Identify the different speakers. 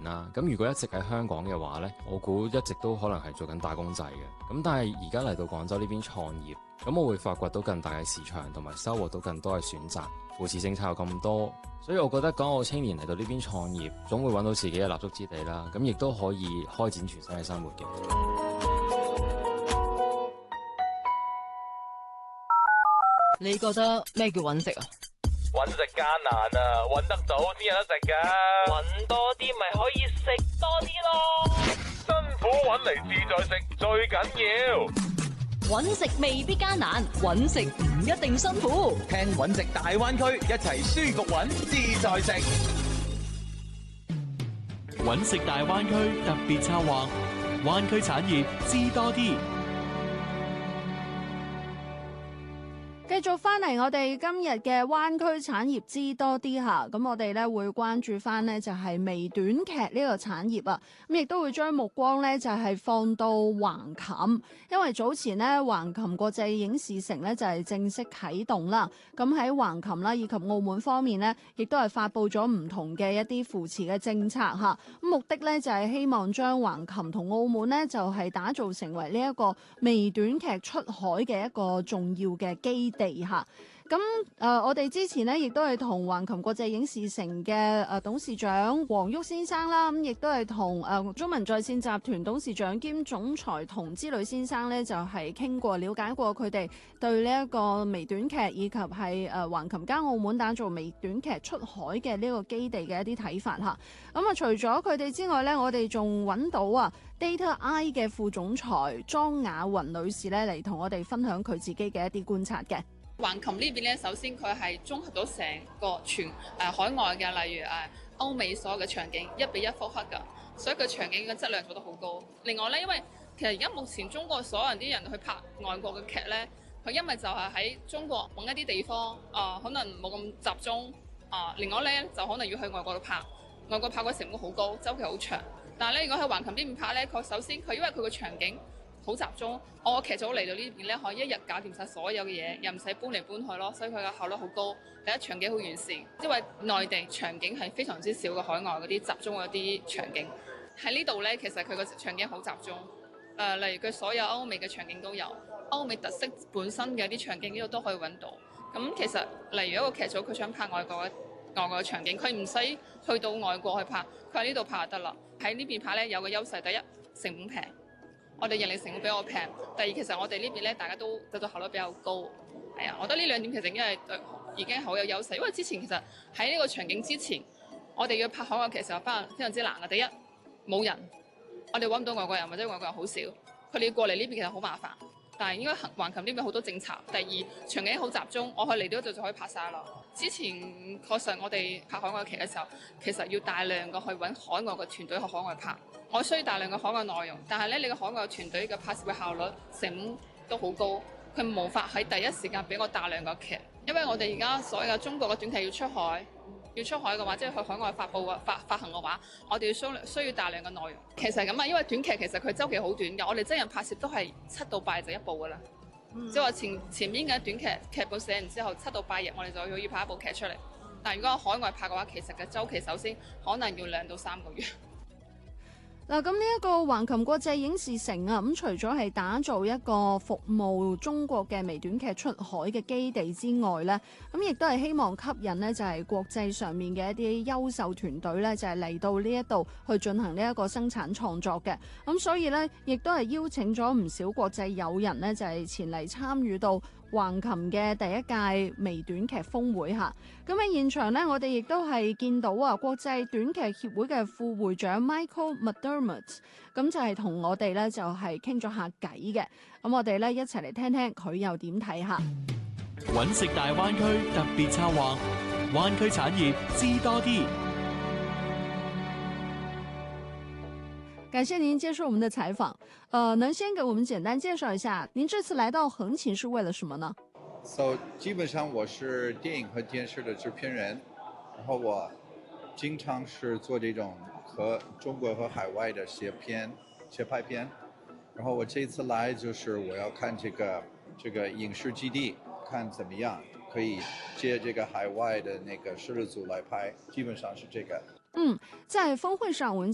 Speaker 1: 啦。咁如果一直喺香港嘅話呢，我估一直都可能係做緊打工仔嘅。咁但係而家嚟到廣州呢邊創業，咁我會發掘到更大嘅市場，同埋收穫到更多嘅選擇。扶持政策有咁多，所以我覺得港澳青年嚟到呢邊創業，總會揾到自己嘅立足之地啦。咁亦都可以開展全新嘅生活嘅。
Speaker 2: 你覺得咩叫揾食啊？
Speaker 3: 揾食艱難啊，揾得到先有得食㗎。揾多啲咪可以食多啲咯。辛苦揾嚟自在食最緊要。
Speaker 2: 揾食未必艱難，揾食唔一定辛苦。
Speaker 4: 聽揾食大灣區，一齊舒服揾，自在食。
Speaker 5: 揾食大灣區特別策劃，灣區產業知多啲。
Speaker 6: 繼續翻嚟我哋今日嘅灣區產業知多啲吓，咁我哋咧會關注翻呢就係微短劇呢個產業啊，咁亦都會將目光呢就係放到橫琴，因為早前呢橫琴國際影視城呢就係正式啟動啦，咁喺橫琴啦以及澳門方面呢，亦都係發布咗唔同嘅一啲扶持嘅政策吓，咁目的呢就係希望將橫琴同澳門呢就係打造成為呢一個微短劇出海嘅一個重要嘅基地下，咁我哋之前呢亦都係同橫琴國際影視城嘅董事長黃旭先生啦，咁亦都係同中文在線集團董事長兼總裁童之旅先生呢，就係傾過了解過佢哋對呢一個微短劇以及係橫琴加澳門打造微短劇出海嘅呢個基地嘅一啲睇法嚇。咁除咗佢哋之外呢，我哋仲揾到Data I 嘅副總裁莊雅雲女士呢嚟同我哋分享佢自己嘅一啲觀察嘅。
Speaker 7: 橫琴呢邊咧，首先佢係綜合到成個全海外嘅，例如歐美所有嘅場景1:1複刻㗎，所以佢場景嘅質量做得好高。另外咧，因為其實而家目前中國所有啲人去拍外國嘅劇咧，佢因為就係喺中國揾一啲地方可能冇咁集中另外咧就可能要去外國度拍，外國拍嘅成本好高，周期好長。但係咧，如果喺橫琴呢邊拍咧，佢首先佢因為佢個場景好集中，我劇組嚟到呢邊咧，可以一日搞掂晒所有嘅嘢，又唔使搬嚟搬去咯，所以佢嘅效率好高。第一，場景好完善，因為內地場景係非常之少嘅，海外嗰啲集中嗰啲場景喺呢度咧，其實佢個場景好集中。例如佢所有歐美嘅場景都有，歐美特色本身嘅啲場景呢度都可以揾到。咁其實例如一個劇組佢想拍外國嘅場景，佢唔使去到外國去拍，佢喺呢度拍就得啦。喺呢邊拍咧有個優勢，第一成本平。我哋人力成本比較平，第二其實我哋呢邊咧大家都製作效率比較高，係啊，我覺得呢兩點其實已經好有優勢，因為之前其實喺呢個場景之前，我哋要拍海外劇嘅時候非常之難嘅。第一冇人，我哋揾唔到外國人或者外國人好少，佢哋要過嚟呢邊其實好麻煩。但係應該橫琴呢邊好多政策。第二場景好集中，我可以嚟到呢度就可以拍晒啦。之前確實我哋拍海外劇嘅時候，其實要大量嘅去揾海外嘅團隊去海外拍，我需要大量嘅海外內容。但係咧，你個海外團隊嘅拍攝嘅效率成本都好高，佢無法喺第一時間俾我大量嘅劇，因為我哋而家所有嘅中國嘅短劇要出海。要出海嘅話，即係去海外發布發行嘅話，我哋需要大量嘅內容。其實係咁啊，因為短劇其實佢週期好短㗎，我哋真人拍攝都係7到8日就一部㗎啦。即係話前面嘅短劇劇本寫完之後7到8日，我哋就要拍一部劇出嚟。但係如果喺海外拍嘅話，其實嘅週期首先可能要2到3個月。
Speaker 6: 嗱，咁呢一個橫琴國際影視城啊，咁除咗係打造一個服務中國嘅微短劇出海嘅基地之外呢，咁亦都係希望吸引呢就係國際上面嘅一啲優秀團隊呢，就係嚟到呢一度去進行呢一個生產創作嘅。咁所以呢，亦都係邀請咗唔少國際友人呢，就係前嚟參與到橫琴嘅第一屆微短劇峰會嚇。咁喺現場呢，我哋亦都係見到國際短劇協會嘅副會長 Michael McDermott， 咁就係同我哋呢就係傾咗下偈嘅。咁我哋呢一齊嚟聽聽佢又點睇下。
Speaker 5: 揾食大灣區特別策劃，灣區產業知多啲。
Speaker 6: 感謝您接受我們的採訪。能先給我們簡單介紹一下，您這次來到橫琴是為了什麼呢？
Speaker 8: 基本上我是電影和電視的製片人，然後我經常是做這種和中國和海外的協拍片，然後我這次來就是我要看這個影視基地，看怎麼樣可以借這個海外的那個攝製組來拍，基本上是這個。
Speaker 6: 在峰會上，我們